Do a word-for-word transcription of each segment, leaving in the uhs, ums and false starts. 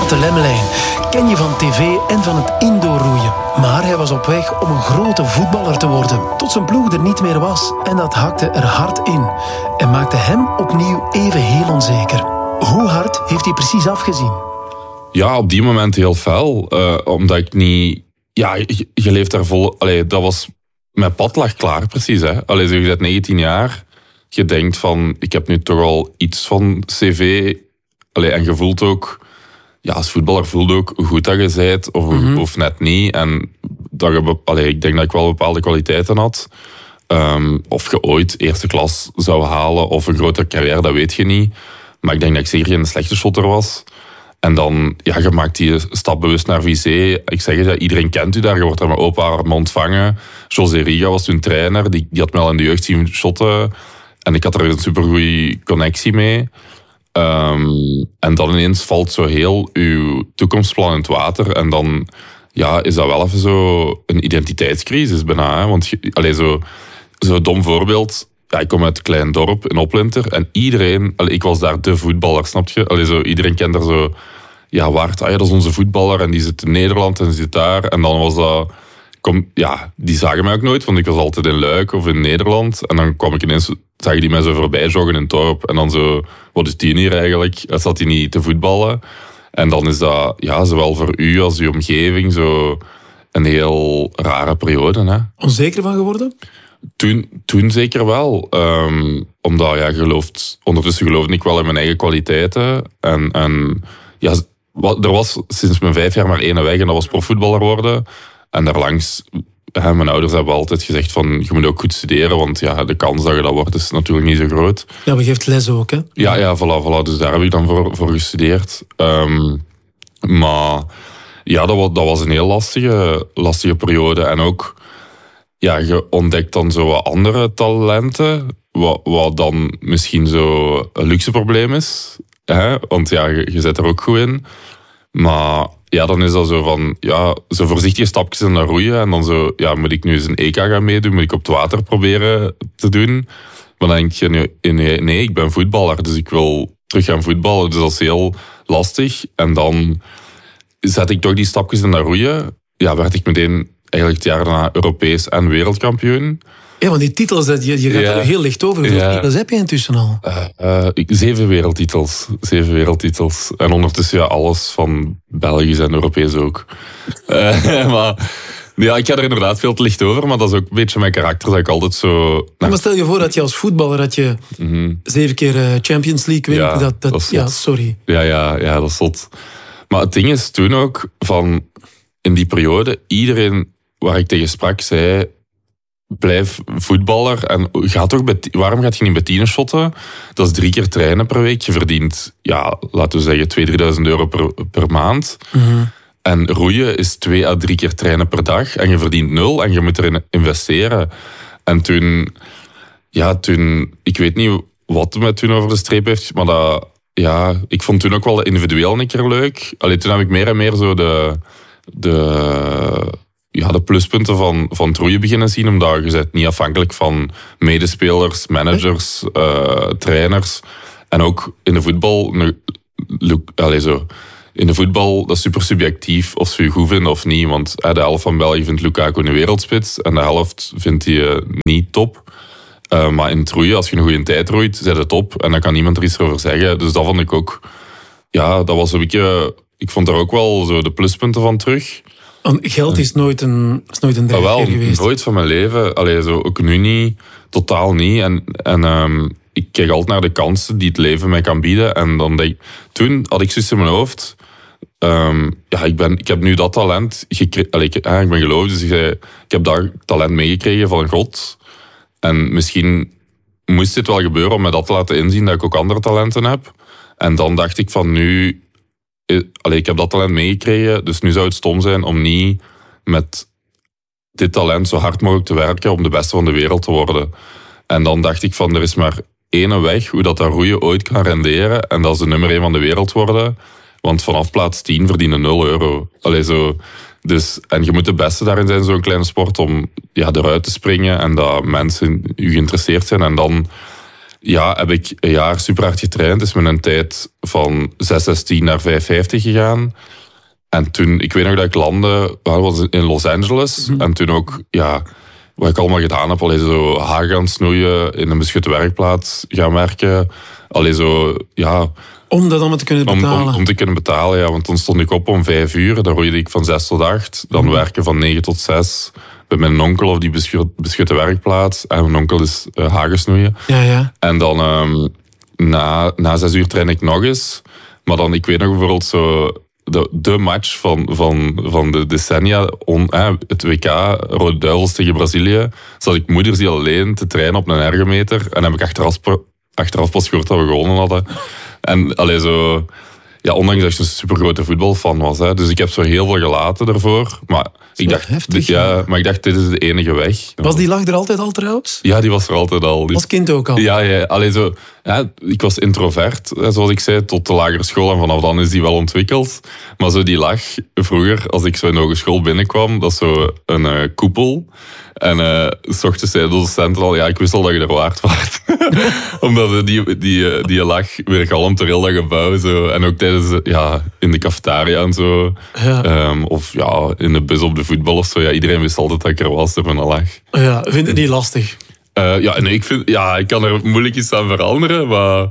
Maarten Lemmelijn ken je van tv en van het indoorroeien. Maar hij was op weg om een grote voetballer te worden, tot zijn ploeg er niet meer was. En dat hakte er hard in en maakte hem opnieuw even heel onzeker. Hoe hard heeft hij precies afgezien? Ja, op die moment heel fel. Uh, omdat ik niet... Ja, je, je leeft daar vol... Allee, dat was... Mijn pad lag klaar, precies. Hè. Allee, zo, je bent negentien jaar. Je denkt van... Ik heb nu toch al iets van cv. Allee, en je voelt ook... Ja, als voetballer voelt ook hoe goed dat je bent. Of, mm-hmm. of net niet. En dat je, allee, ik denk dat ik wel bepaalde kwaliteiten had. Um, of je ooit eerste klas zou halen. Of een grotere carrière, dat weet je niet. Maar ik denk dat ik zeker geen slechte shotter was. En dan, ja, je maakt die stap bewust naar V C. Ik zeg het, ja, iedereen kent u daar. Je wordt daar met open armen ontvangen. José Riga was toen trainer. Die, die had me al in de jeugd zien shotten. En ik had er een supergoeie connectie mee. Um, en dan ineens valt zo heel uw toekomstplan in het water. En dan ja, is dat wel even zo een identiteitscrisis bijna. Hè? Want allez, zo, zo'n dom voorbeeld... Ja, ik kom uit een klein dorp in Oplinter en iedereen, allee, ik was daar de voetballer, snap je? Allee, zo, iedereen kent daar zo, ja, Waart, ah, ja, dat is onze voetballer en die zit in Nederland en die zit daar. En dan was dat, kom, ja, die zagen mij ook nooit, want ik was altijd in Luik of in Nederland. En dan kwam ik ineens, zagen die mij zo voorbij joggen in het dorp. En dan zo, wat is die hier eigenlijk? Dan zat hij niet te voetballen. En dan is dat, ja, zowel voor u als uw omgeving zo een heel rare periode. Hè? Onzeker van geworden? Toen, toen zeker wel. Um, omdat, ja, gelooft, ondertussen geloofde ik wel in mijn eigen kwaliteiten. En, en ja, er was sinds mijn vijf jaar maar één weg en dat was profvoetballer worden. En daarlangs, hè, mijn ouders hebben altijd gezegd van, je moet ook goed studeren, want ja, de kans dat je dat wordt is natuurlijk niet zo groot. Ja, maar je geeft les ook, hè? Ja, ja, voilà, voilà. Dus daar heb ik dan voor, voor gestudeerd. Um, maar ja, dat was, dat was een heel lastige, lastige periode. En ook... Ja, je ontdekt dan zo wat andere talenten, wat, wat dan misschien zo een luxe probleem is. Hè? Want ja, je, je zit er ook goed in. Maar ja, dan is dat zo van, ja, zo voorzichtige stapjes in naar roeien. En dan zo, ja, moet ik nu eens een E K gaan meedoen? Moet ik op het water proberen te doen? Maar dan denk je, nee, nee, ik ben voetballer, dus ik wil terug gaan voetballen. Dus dat is heel lastig. En dan zet ik toch die stapjes in naar roeien. Ja, werd ik meteen... Eigenlijk het jaar daarna Europees en wereldkampioen. Ja, want die titels, je, je gaat ja. er heel licht over. Hoeveel ja. titels heb je intussen al? Uh, uh, zeven wereldtitels. Zeven wereldtitels. En ondertussen ja, alles van Belgisch en Europees ook. uh, maar ja, ik ga er inderdaad veel te licht over, maar dat is ook een beetje mijn karakter. Dat ik altijd zo... Nou, maar stel je voor dat je als voetballer dat je mm-hmm. zeven keer Champions League wint. Ja, dat, dat, dat is ja, sorry. Ja, ja, ja, dat is zot. Maar het ding is toen ook van... In die periode, iedereen waar ik tegen sprak, zei... Blijf voetballer en ga toch bij, waarom gaat je niet bij tienen shotten? Dat is drie keer trainen per week. Je verdient, ja, laten we zeggen, tweeduizend, drieduizend euro per, per maand. Mm-hmm. En roeien is twee à drie keer trainen per dag. En je verdient nul en je moet erin investeren. En toen, ja, toen... Ik weet niet wat me toen over de streep heeft, maar dat... Ja, ik vond toen ook wel individueel een keer leuk. Allee, toen heb ik meer en meer zo de... de ja, de pluspunten van, van het roeien beginnen zien, omdat je bent niet afhankelijk van medespelers, managers, uh, trainers. En ook in de voetbal, allez, zo, in de voetbal, dat is super subjectief of ze je goed vinden of niet. Want de helft van België vindt Lukaku een wereldspits en de helft vindt hij uh, niet top. Uh, maar in het roeien, als je een goede tijd roeit, zit het top en dan kan niemand er iets over zeggen. Dus dat vond ik ook, ja, dat was een beetje, ik vond daar ook wel zo de pluspunten van terug. Geld is nooit een, is nooit een drijfveer wel, geweest. Nooit van mijn leven. Allee, zo, ook nu niet. Totaal niet. En, en um, ik kijk altijd naar de kansen die het leven mij kan bieden. En dan denk, toen had ik zoiets in mijn hoofd. Um, ja, ik, ben, ik heb nu dat talent gekregen. Allee, ik, ah, ik ben geloofd, dus ik, zei, ik heb dat talent meegekregen van God. En misschien moest dit wel gebeuren om me dat te laten inzien dat ik ook andere talenten heb. En dan dacht ik van nu... Allee, ik heb dat talent meegekregen, dus nu zou het stom zijn om niet met dit talent zo hard mogelijk te werken om de beste van de wereld te worden. En dan dacht ik van, er is maar één weg hoe dat, dat roeien ooit kan renderen en dat is de nummer één van de wereld worden. Want vanaf plaats tien verdienen nul euro. Allee, zo. Dus, en je moet de beste daarin zijn, zo'n kleine sport, om ja, eruit te springen en dat mensen u geïnteresseerd zijn. En dan... ja, heb ik een jaar super hard getraind. Is met een tijd van zes zestien naar vijf vijftig gegaan. En toen, ik weet nog dat ik landde, dat was in Los Angeles. Mm-hmm. En toen ook, ja, wat ik allemaal gedaan heb, allee, zo haar gaan snoeien, in een beschutte werkplaats gaan werken. Allee, zo, ja... Om dat allemaal te kunnen betalen? Om, om, om te kunnen betalen, ja. Want dan stond ik op om vijf uur, dan roeide ik van zes tot acht. Dan mm-hmm. werken van negen tot zes. Bij mijn onkel op die beschut, beschutte werkplaats. En mijn onkel is uh, hagen snoeien. Ja, ja. En dan um, na, na zes uur train ik nog eens. Maar dan, ik weet nog bijvoorbeeld zo... De, de match van, van, van de decennia, on, eh, het W K, Rode Duivels tegen Brazilië, zat ik moeders die alleen te trainen op een ergometer. En heb ik achteraf, achteraf pas gehoord dat we gewonnen hadden. En allee, zo... Ja, ondanks dat ik een supergrote voetbalfan was. Hè. Dus ik heb zo heel veel gelaten ervoor. Maar ik dacht, heftig, dit, ja, maar ik dacht, dit is de enige weg. Was die lach er altijd al trouwens? Ja, die was er altijd al. Die... Als kind ook al? Ja, ja, allee, zo, ja, ik was introvert, zoals ik zei, tot de lagere school. En vanaf dan is die wel ontwikkeld. Maar zo die lach, vroeger, als ik zo in de hogeschool binnenkwam, dat is zo een uh, koepel. En uh, s ochtends zei de docent al, ja, ik wist al dat je er waard was. Omdat die, die, die lach weer galmt door heel dat gebouw. Zo. En ook tijdens, ja, in de cafetaria en zo. Ja. Um, of ja, in de bus op de voetbal of zo. Ja, iedereen wist altijd dat ik er was door mijn lach. Ja, vind je die lastig? Uh, ja, nee, ik, vind, ja, ik kan er moeilijk iets aan veranderen, maar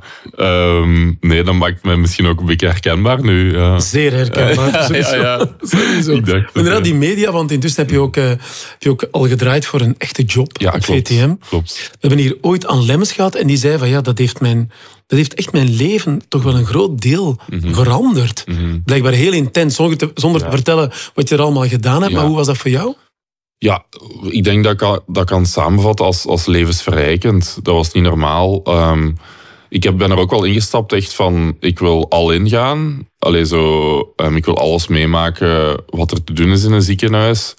um, nee, dat maakt me misschien ook een beetje herkenbaar nu. Ja. Zeer herkenbaar. Uh, ja, ja, ja. Sowieso. Ik dacht inderdaad, die media, want intussen heb je ook, uh, heb je ook al gedraaid voor een echte job ja, op klopt, V T M. Klopt. We hebben hier ooit Anne Lemmens gehad en die zei van ja, dat heeft, mijn, dat heeft echt mijn leven toch wel een groot deel mm-hmm. veranderd. Mm-hmm. Blijkbaar heel intens, zonder te, zonder ja. te vertellen wat je er allemaal gedaan hebt, ja. maar hoe was dat voor jou? Ja, ik denk dat ik dat kan samenvatten als, als levensverrijkend. Dat was niet normaal. Um, ik heb, ben er ook wel ingestapt echt van, ik wil al ingaan. Allee, zo, um, ik wil alles meemaken wat er te doen is in een ziekenhuis.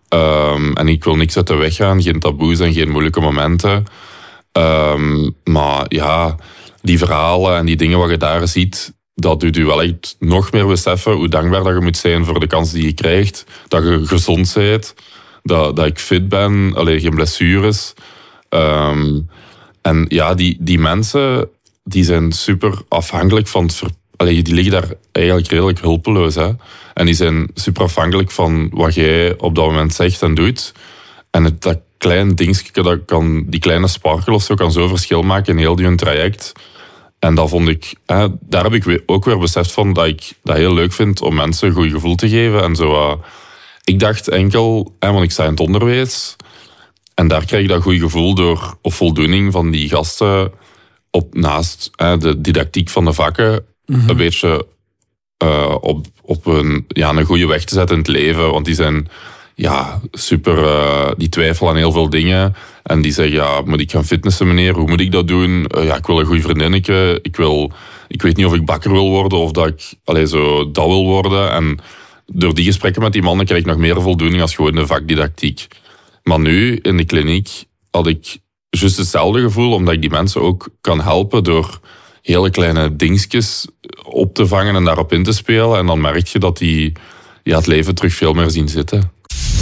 Um, en ik wil niks uit de weg gaan, geen taboes en geen moeilijke momenten. Um, maar ja, die verhalen en die dingen wat je daar ziet, dat doet u wel echt nog meer beseffen hoe dankbaar dat je moet zijn voor de kansen die je krijgt. Dat je gezond bent. Dat, dat ik fit ben, allee, geen blessures. Um, en ja, die, die mensen die zijn super afhankelijk van het... Ver, allee, die liggen daar eigenlijk redelijk hulpeloos. Hè? En die zijn super afhankelijk van wat jij op dat moment zegt en doet. En het, dat klein dingetje, dat kan, die kleine sparkel of zo, kan zo verschil maken in heel die hun traject. En dat vond ik... Hè, daar heb ik ook weer beseft van dat ik dat heel leuk vind om mensen een goed gevoel te geven en zo... Uh, Ik dacht enkel, hè, want ik sta in het onderwijs, en daar krijg ik dat goede gevoel door, of voldoening van die gasten, op, naast hè, de didactiek van de vakken, mm-hmm. een beetje uh, op, op een, ja, een goede weg te zetten in het leven. Want die zijn ja, super, uh, die twijfelen aan heel veel dingen. En die zeggen, ja, moet ik gaan fitnessen, meneer? Hoe moet ik dat doen? Uh, ja, ik wil een goede vriendinnetje. Ik, wil, ik weet niet of ik bakker wil worden, of dat ik allee, zo dat wil worden. En door die gesprekken met die mannen krijg ik nog meer voldoening als gewoon de vakdidactiek. Maar nu, in de kliniek, had ik juist hetzelfde gevoel, omdat ik die mensen ook kan helpen door hele kleine dingetjes op te vangen en daarop in te spelen. En dan merk je dat die ja, het leven terug veel meer zien zitten.